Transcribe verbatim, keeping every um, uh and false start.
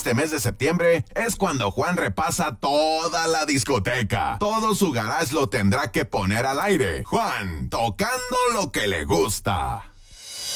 este mes de septiembre es cuando Juan repasa toda la discoteca. Todo su garage lo tendrá que poner al aire. Juan, tocando lo que le gusta.